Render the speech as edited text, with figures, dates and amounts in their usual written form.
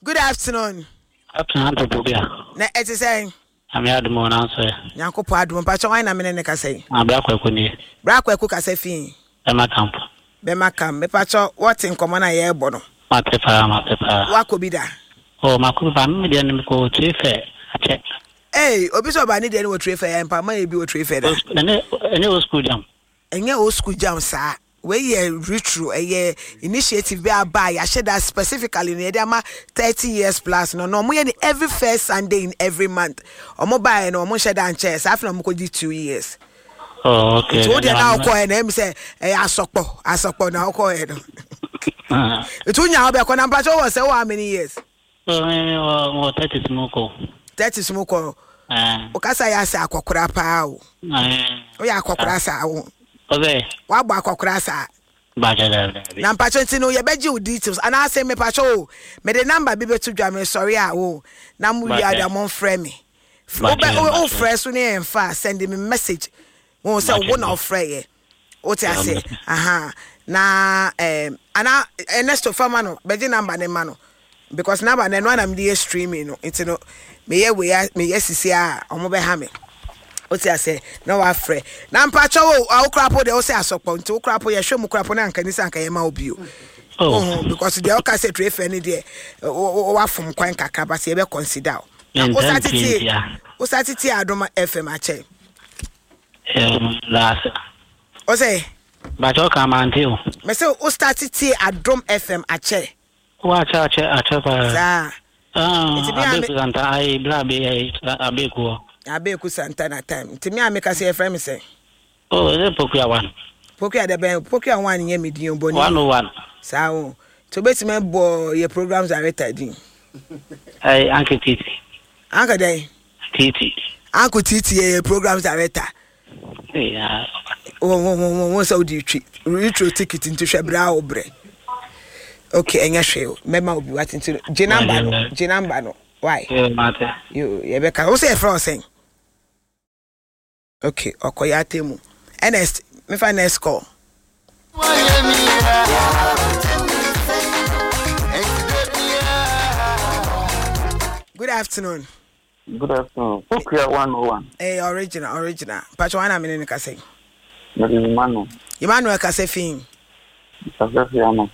Good afternoon. Afternoon to Bobia. Na eti say. Ami adumo na so. Nyankopo adumo pa cho wan na me ne ka say. Abia kwaku ni. Bra kwaku ka say fi. Bema camp. Bema camp. Me pa cho what in common na ye bo no. Ma pepa. Wa ko bi da. Oh, ma ko ba me de ni ko trefe. Ache. Eh, obi so ba ni de ni wo trefe ya mpa ma e bi wo trefe da. Ene o school jam. Enye o school jam sa. We ye retro initiative be aba ya share that specifically in the 30 years plus no mo ye every first Sunday in every month omo buy no mo share that chairs after mo ko di 2 years. Oh, okay. So dey now call and him say asokpo na call e no. It unya obe ko na mpacho was say how many years? Oh, 30 smoko. 30 smoko. O kasa ya say akokora pa o. O ya akokora sa o. Okay. Wa gba akokora sa. Na mpacho ntino ye beji u details and I say me pacho me the number bi betu dwa me sorry o na mu wi ada mon frɛ me o frɛ so ne enfa send me message won say wo na frɛ ye o ti ase aha na ana Ernesto Fama no beji number ne ma no because number ne no na me dey streaming no ntino me ye sisi a omo be ha me o ti ase na wa frɛ na mpacho o krapo de o say asokpo nti o krapo ye hwe mu krapo na nkanisa anka ye ma obi o. Oh, because the oka say trefe any there o from kwan kakra ba say e be consider o satiti Adoma FM ache last o say ba to ka mante o me say o satiti Adom FM ache wa ache ba za abeku santa ai bla be abeku santa na time ti me ameka say FM say oh e pokuya one pokuya de ben pokuya one nye medium boni 101 sao to betime bo your programs are ready ai Uncle Titi Uncle Titi your programs are ready yeah oh so do retro ticket into Shebra obre okay enya hwe mema obi what into Jinamba no why you be ka o say from saying okay okoya temu Ernest me fa next call. Good afternoon. Good afternoon. Pokia 101. Eh, original. Pacho wana mene ka say. Emmanuel. Emmanuel ka say fin. Kasefiano.